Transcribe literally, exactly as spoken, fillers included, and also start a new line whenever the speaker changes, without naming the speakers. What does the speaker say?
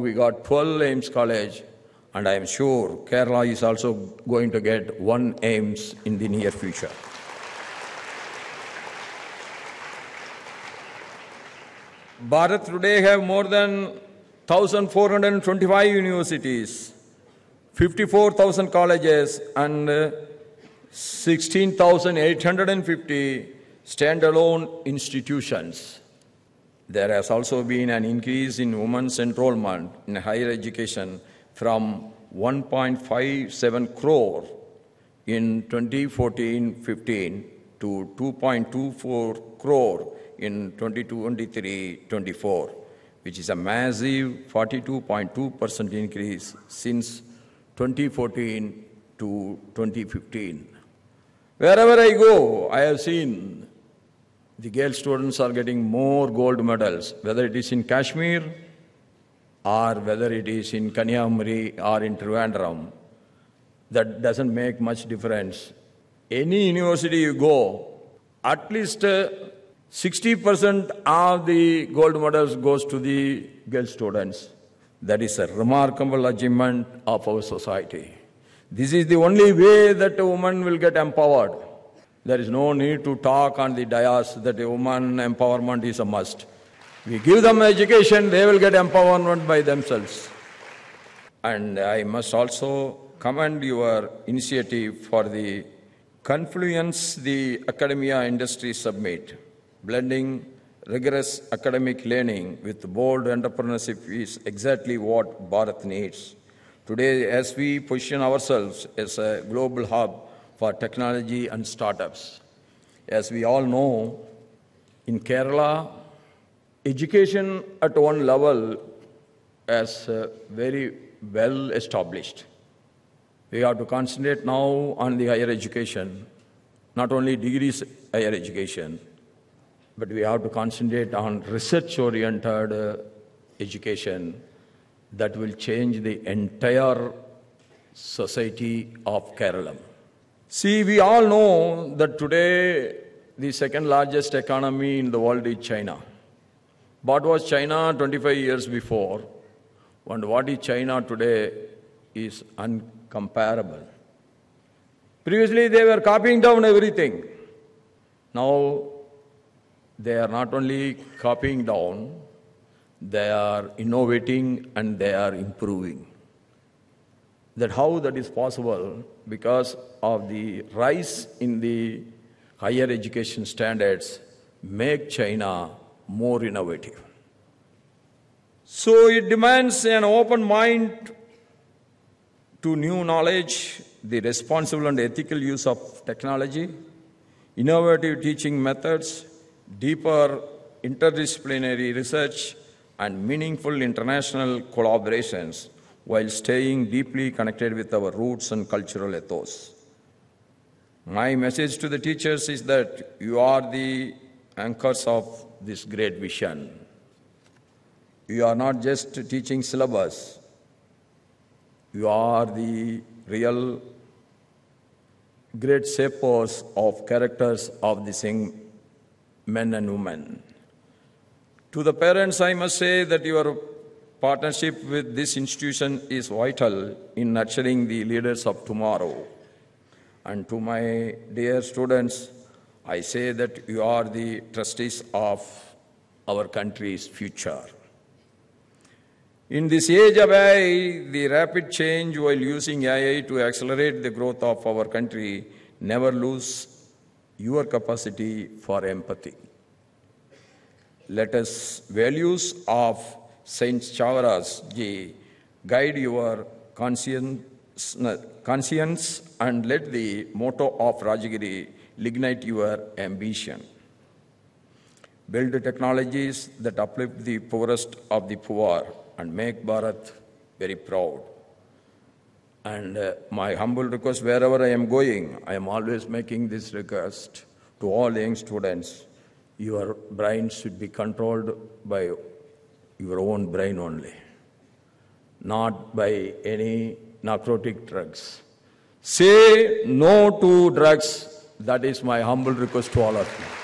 we got twelve AIIMS College, and I am sure Kerala is also going to get one AIIMS in the near future. Bharat today have more than one thousand four hundred twenty-five universities, fifty-four thousand colleges, and sixteen thousand eight hundred fifty standalone institutions. There has also been an increase in women's enrollment in higher education from one point five seven crore in twenty fourteen fifteen to two point two four crore in twenty twenty-three twenty-four, which is a massive forty-two point two percent increase since twenty fourteen to twenty fifteen. Wherever I go, I have seen the girl students are getting more gold medals, whether it is in Kashmir or whether it is in Kanyakumari or in Trivandrum. That doesn't make much difference. Any university you go, at least uh, sixty percent of the gold medals goes to the girl students. That is a remarkable achievement of our society. This is the only way that a woman will get empowered. There is no need to talk on the dais that a woman empowerment is a must. We give them education, they will get empowerment by themselves. And I must also commend your initiative for the Confluence the Academia Industry Summit. Blending rigorous academic learning with bold entrepreneurship is exactly what Bharat needs. Today, as we position ourselves as a global hub for technology and startups, as we all know, in Kerala, education at one level is uh, very well established. We have to concentrate now on the higher education, not only degrees higher education, but we have to concentrate on research-oriented uh, education that will change the entire society of Kerala. See, we all know that today the second largest economy in the world is China. What was China twenty-five years before, and what is China today is uncomparable. Previously, they were copying down everything. Now, they are not only copying down, they are innovating and they are improving. That how that is possible? Because of the rise in the higher education standards make China more innovative. So it demands an open mind to new knowledge, the responsible and ethical use of technology, innovative teaching methods, deeper interdisciplinary research, and meaningful international collaborations while staying deeply connected with our roots and cultural ethos. My message to the teachers is that you are the anchors of this great vision. You are not just teaching syllabus. You are the real great shapers of characters of the young men and women. To the parents, I must say that your partnership with this institution is vital in nurturing the leaders of tomorrow. And to my dear students, I say that you are the trustees of our country's future. In this age of A I, the rapid change while using A I to accelerate the growth of our country, never lose your capacity for empathy. Let us values of Saint Chavaras Ji guide your conscience, conscience and let the motto of Rajagiri ignite your ambition. Build technologies that uplift the poorest of the poor and make Bharat very proud. And uh, my humble request, wherever I am going, I am always making this request to all young students. Your brain should be controlled by your own brain only, not by any narcotic drugs. Say no to drugs. That is my humble request to all of you.